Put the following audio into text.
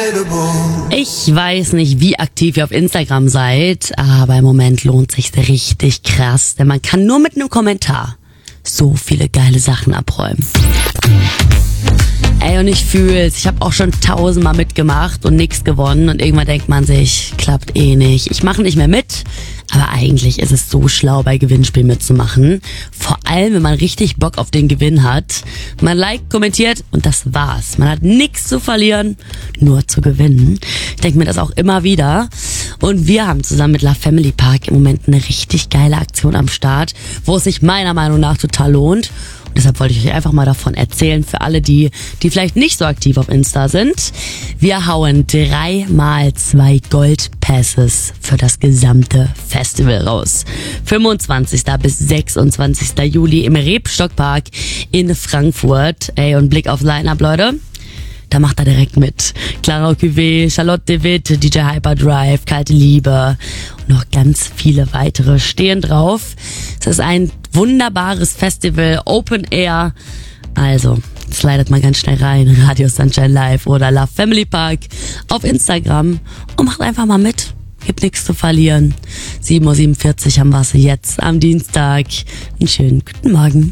Ich weiß nicht, wie aktiv ihr auf Instagram seid, aber im Moment lohnt sich's richtig krass, denn man kann nur mit einem Kommentar so viele geile Sachen abräumen. Ey, und ich fühl's. Ich habe auch schon 1000-mal mitgemacht und nichts gewonnen und irgendwann denkt man sich, klappt eh nicht. Ich mache nicht mehr mit, aber eigentlich ist es so schlau, bei Gewinnspielen mitzumachen. Vor allem, wenn man richtig Bock auf den Gewinn hat. Man liked, kommentiert und das war's. Man hat nichts zu verlieren, nur zu gewinnen. Ich denke mir das auch immer wieder. Und wir haben zusammen mit La Family Park im Moment eine richtig geile Aktion am Start, wo es sich meiner Meinung nach total lohnt. Und deshalb wollte ich euch einfach mal davon erzählen, für alle, die vielleicht nicht so aktiv auf Insta sind. Wir hauen 3x2 Goldpasses für das gesamte Festival raus. 25. bis 26. Juli im Rebstockpark in Frankfurt. Ey, und Blick aufs Line-Up, Leute. Da macht er direkt mit. Clara Cuvée, Charlotte de Witt, DJ Hyperdrive, Kalte Liebe und noch ganz viele weitere stehen drauf. Es ist ein wunderbares Festival, Open Air. Also, slidet mal ganz schnell rein, Radio Sunshine Live oder La Family Park auf Instagram und macht einfach mal mit. Gibt nichts zu verlieren. 7:47 Uhr haben wir es jetzt am Dienstag. Einen schönen guten Morgen.